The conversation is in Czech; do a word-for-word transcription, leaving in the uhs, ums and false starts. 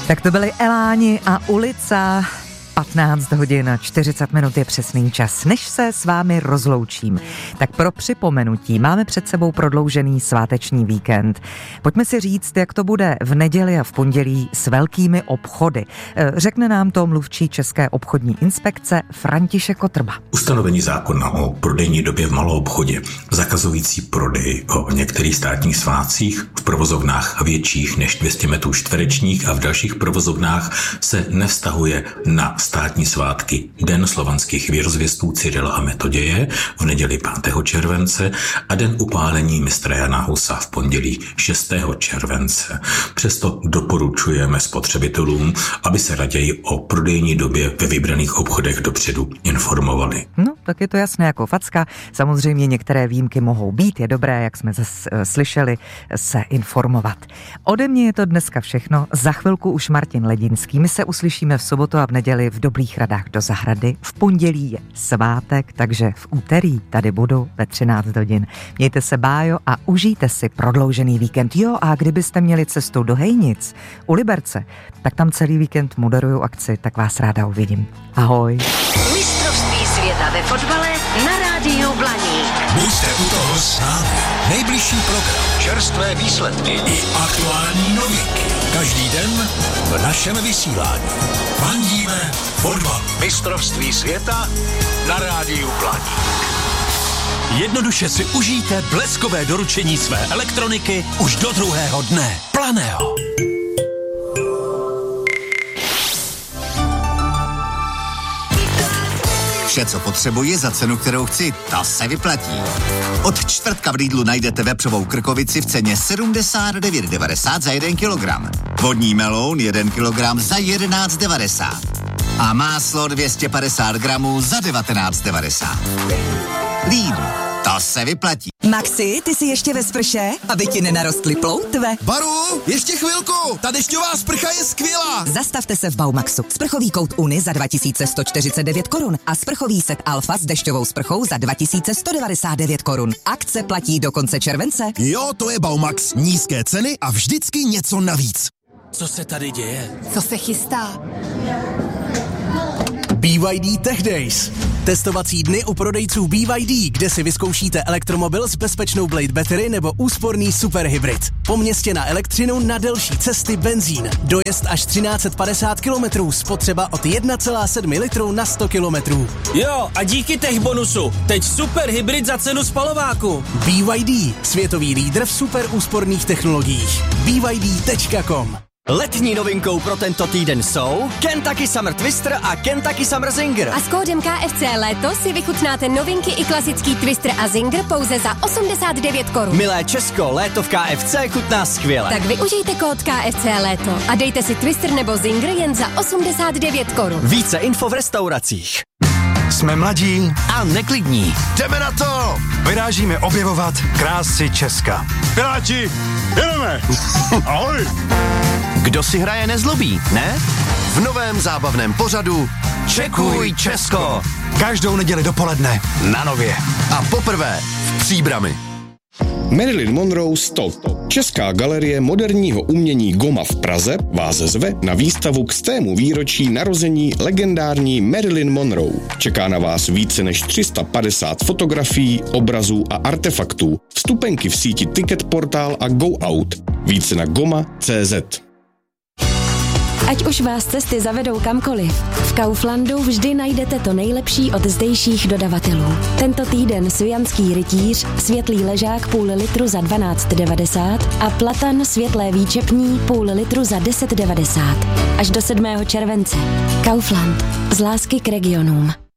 Tak to byly Eláni a Ulica. patnáct hodin a čtyřicet minut je přesný čas. Než se s vámi rozloučím, tak pro připomenutí máme před sebou prodloužený sváteční víkend. Pojďme si říct, jak to bude v neděli a v pondělí s velkými obchody. Řekne nám to mluvčí České obchodní inspekce František Kotrba. Ustanovení zákona o prodejní době v maloobchodě, zakazující prodej o některých státních svátcích v provozovnách větších než dvě stě metrů čtverečních a v dalších provozovnách se nevztahuje na státní svátky Den slovanských věrozvěstů Cyrila a Metoděje v neděli pátého července a Den upálení mistra Jana Husa v pondělí šestého července. Přesto doporučujeme spotřebitelům, aby se raději o prodejní době ve vybraných obchodech dopředu informovali. No, tak je to jasné jako facka. Samozřejmě některé výjimky mohou být. Je dobré, jak jsme zase slyšeli, se informovat. Ode mě je to dneska všechno. Za chvilku už Martin Ledinský. My se uslyšíme v sobotu a v neděli v Dobrých radách do zahrady. V pondělí je svátek, takže v úterý tady budu ve třináct hodin. Mějte se bájo a užijte si prodloužený víkend. Jo, a kdybyste měli cestu do Hejnic u Liberce, tak tam celý víkend moderuju akci, tak vás ráda uvidím. Ahoj. Mistrovství světa ve fotbale na rádiu Blaník. Buďte u toho s námi. Nejbližší program, čerstvé výsledky i aktuální novinky. Každý den v našem vysílání. Fandíme fotbal. Mistrovství světa na rádiu Blaník. Jednoduše si užijte bleskové doručení své elektroniky už do druhého dne. Planeo. Vše, co potřebuji za cenu, kterou chci, ta se vyplatí. Od čtvrtka v Lidlu najdete vepřovou krkovici v ceně sedmdesát devět devadesát za jeden kilogram. Vodní meloun jeden kilogram za jedenáct devadesát. A máslo dvě stě padesát gramů za devatenáct devadesát. Lidl, to se vyplatí. Maxi, ty jsi ještě ve sprše, aby ti nenarostly ploutve? Baru, ještě chvilku, ta dešťová sprcha je skvělá. Zastavte se v Baumaxu. Sprchový kout Uni za dva tisíce sto čtyřicet devět korun a sprchový set Alfa s dešťovou sprchou za dva tisíce sto devadesát devět korun. Akce platí do konce července. Jo, to je Baumax. Nízké ceny a vždycky něco navíc. Co se tady děje? Co se chystá? B Y D Tech Days. Testovací dny u prodejců B Y D, kde si vyzkoušíte elektromobil s bezpečnou Blade Battery nebo úsporný superhybrid. Po městě na elektřinu, na delší cesty benzín. Dojezd až třináct set padesát kilometrů, spotřeba od jedna celá sedm litru na sto kilometrů. Jo, a díky tech bonusu, teď superhybrid za cenu spalováku. B Y D, světový lídr v super úsporných technologiích. B Y D tečka com. Letní novinkou pro tento týden jsou Kentucky Summer Twister a Kentucky Summer Zinger. A s kódem K F C Léto si vychutnáte novinky i klasický Twister a Zinger pouze za osmdesát devět korun. Milé Česko, léto v K F C chutná skvěle. Tak využijte kód K F C Léto a dejte si Twister nebo Zinger jen za osmdesát devět korun. Více info v restauracích. Jsme mladí A neklidní. jdeme na to! Vyrážíme objevovat krásy Česka. Piráti, jedeme! Ahoj! Kdo si hraje nezlobí, ne? V novém zábavném pořadu Čekuj Česko! Každou neděli dopoledne na Nově. A poprvé v Příbrami. Marilyn Monroe sto. Česká galerie moderního umění Goma v Praze vás zve na výstavu k stému výročí narození legendární Marilyn Monroe. Čeká na vás více než tři sta padesát fotografií, obrazů a artefaktů. Vstupenky v síti Ticketportal a Go Out. Více na goma tečka cé zet. Ať už vás cesty zavedou kamkoliv, v Kauflandu vždy najdete to nejlepší od zdejších dodavatelů. Tento týden sujanský rytíř, světlý ležák půl litru za dvanáct devadesát a platan světlé výčepní půl litru za deset devadesát. Až do sedmého července. Kaufland. Z lásky k regionům.